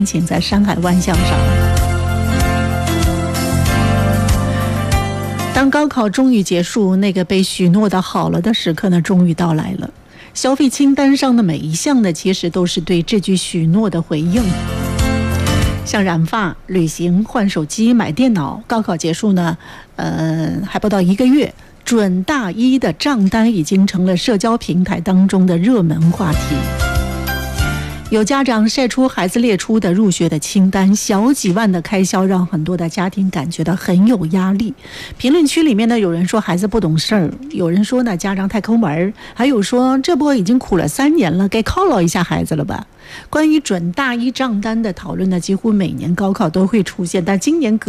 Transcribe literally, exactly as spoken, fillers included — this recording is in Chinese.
情在山海万象上。当高考终于结束，那个被许诺的好了的时刻呢，终于到来了。消费清单上的每一项呢，其实都是对这句许诺的回应。像染发、旅行、换手机、买电脑，高考结束呢，呃，还不到一个月，准大一的账单已经成了社交平台当中的热门话题。有家长晒出孩子列出的入学的清单，小几万的开销让很多的家庭感觉到很有压力。评论区里面呢，有人说孩子不懂事儿，有人说呢家长太抠门，还有说这波已经苦了三年了，该犒劳一下孩子了吧。关于准大一账单的讨论呢，几乎每年高考都会出现，但今年